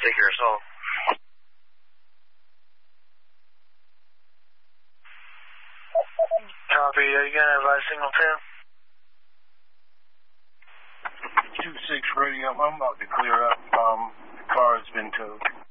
take your assault. Copy. Are you going to advise single 10? 2-6 radio. I'm about to clear up. The car has been towed.